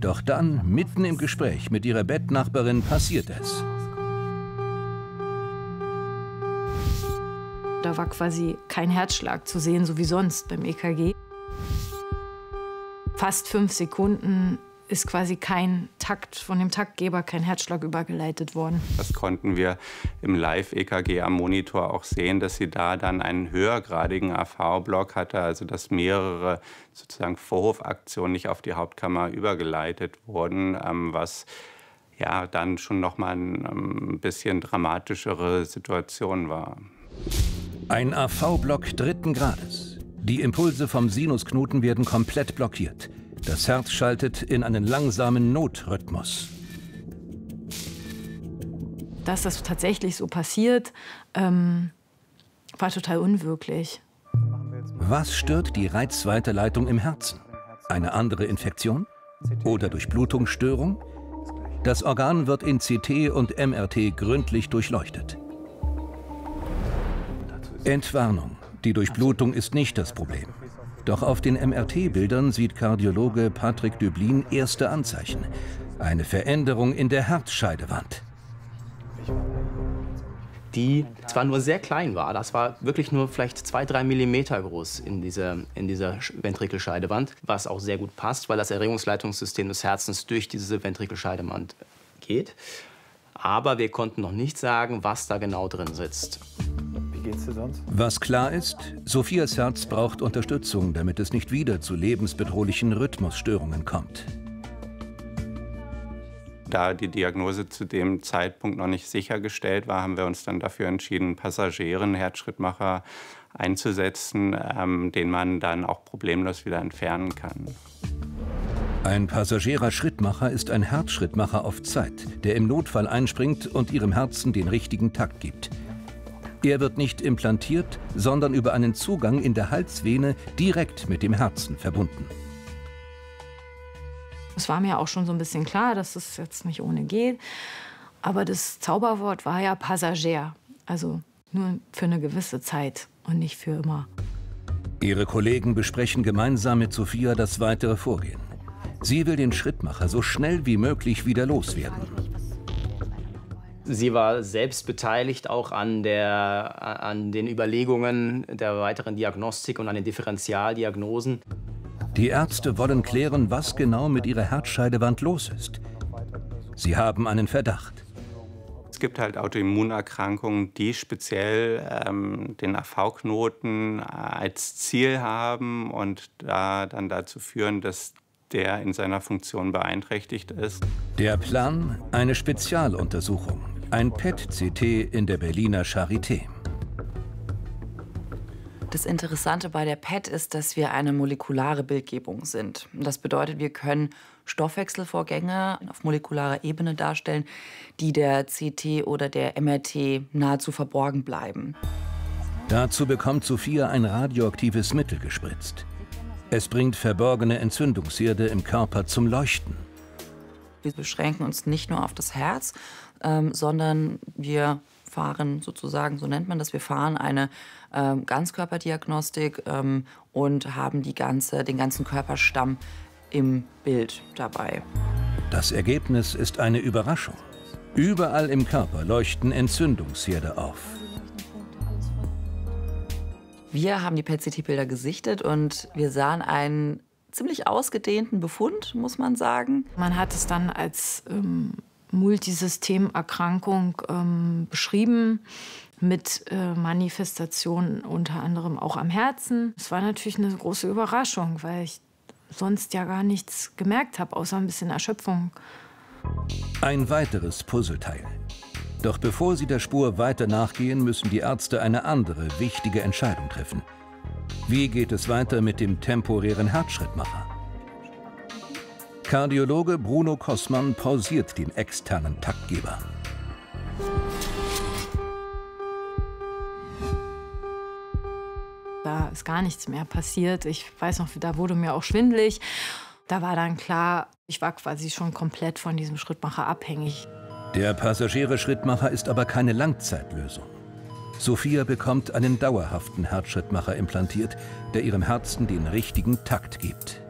Doch dann, mitten im Gespräch mit ihrer Bettnachbarin, passiert es. Da war quasi kein Herzschlag zu sehen, so wie sonst beim EKG. Fast 5 Sekunden ist quasi kein Takt von dem Taktgeber, kein Herzschlag übergeleitet worden. Das konnten wir im Live-EKG am Monitor auch sehen, dass sie da dann einen höhergradigen AV-Block hatte, also dass mehrere sozusagen Vorhofaktionen nicht auf die Hauptkammer übergeleitet wurden, was ja dann schon noch mal ein bisschen dramatischere Situation war. Ein AV-Block 3. Grades. Die Impulse vom Sinusknoten werden komplett blockiert. Das Herz schaltet in einen langsamen Notrhythmus. Dass das tatsächlich so passiert, war total unwirklich. Was stört die Reizweiterleitung im Herzen? Eine andere Infektion? Oder Durchblutungsstörung? Das Organ wird in CT und MRT gründlich durchleuchtet. Entwarnung. Die Durchblutung ist nicht das Problem. Doch auf den MRT-Bildern sieht Kardiologe Patrick Döblin erste Anzeichen. Eine Veränderung in der Herzscheidewand. Die zwar nur sehr klein war, das war wirklich nur vielleicht 2–3 Millimeter groß in dieser Ventrikelscheidewand, was auch sehr gut passt, weil das Erregungsleitungssystem des Herzens durch diese Ventrikelscheidewand geht. Aber wir konnten noch nicht sagen, was da genau drin sitzt. Was klar ist, Sophias Herz braucht Unterstützung, damit es nicht wieder zu lebensbedrohlichen Rhythmusstörungen kommt. Da die Diagnose zu dem Zeitpunkt noch nicht sichergestellt war, haben wir uns dann dafür entschieden, Passagieren-Herzschrittmacher einzusetzen, den man dann auch problemlos wieder entfernen kann. Ein passagierer Schrittmacher ist ein Herzschrittmacher auf Zeit, der im Notfall einspringt und ihrem Herzen den richtigen Takt gibt. Er wird nicht implantiert, sondern über einen Zugang in der Halsvene direkt mit dem Herzen verbunden. Es war mir auch schon so ein bisschen klar, dass es jetzt nicht ohne geht. Aber das Zauberwort war ja Passagier. Also nur für eine gewisse Zeit und nicht für immer. Ihre Kollegen besprechen gemeinsam mit Sophia das weitere Vorgehen. Sie will den Schrittmacher so schnell wie möglich wieder loswerden. Sie war selbst beteiligt auch an den Überlegungen der weiteren Diagnostik und an den Differentialdiagnosen. Die Ärzte wollen klären, was genau mit ihrer Herzscheidewand los ist. Sie haben einen Verdacht. Es gibt halt Autoimmunerkrankungen, die speziell den AV-Knoten als Ziel haben und dann dazu führen, dass der in seiner Funktion beeinträchtigt ist. Der Plan? Eine Spezialuntersuchung. Ein PET-CT in der Berliner Charité. Das Interessante bei der PET ist, dass wir eine molekulare Bildgebung sind. Das bedeutet, wir können Stoffwechselvorgänge auf molekularer Ebene darstellen, die der CT oder der MRT nahezu verborgen bleiben. Dazu bekommt Sophia ein radioaktives Mittel gespritzt. Es bringt verborgene Entzündungsherde im Körper zum Leuchten. Wir beschränken uns nicht nur auf das Herz, sondern wir fahren sozusagen, so nennt man das, wir fahren eine Ganzkörperdiagnostik und haben den ganzen Körperstamm im Bild dabei. Das Ergebnis ist eine Überraschung. Überall im Körper leuchten Entzündungsherde auf. Wir haben die PET-CT-Bilder gesichtet und wir sahen einen ziemlich ausgedehnten Befund, muss man sagen. Man hat es dann als Multisystemerkrankung beschrieben, mit Manifestationen unter anderem auch am Herzen. Es war natürlich eine große Überraschung, weil ich sonst ja gar nichts gemerkt habe, außer ein bisschen Erschöpfung. Ein weiteres Puzzleteil. Doch bevor sie der Spur weiter nachgehen, müssen die Ärzte eine andere wichtige Entscheidung treffen. Wie geht es weiter mit dem temporären Herzschrittmacher? Kardiologe Bruno Kossmann pausiert den externen Taktgeber. Da ist gar nichts mehr passiert. Ich weiß noch, da wurde mir auch schwindelig. Da war dann klar, ich war quasi schon komplett von diesem Schrittmacher abhängig. Der Passagiere-Schrittmacher ist aber keine Langzeitlösung. Sophia bekommt einen dauerhaften Herzschrittmacher implantiert, der ihrem Herzen den richtigen Takt gibt.